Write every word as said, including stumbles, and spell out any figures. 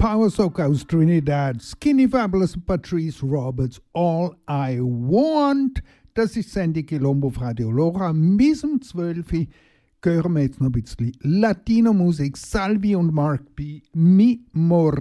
Power Soak aus Trinidad, Skinny Fabulous Patrice Roberts, All I Want. Das ist Sandy Colombo auf Radio Lora. Bis um zwölf Uhr hören wir jetzt noch ein bisschen Latino-Musik. Salvi und Mark B. Mi Mor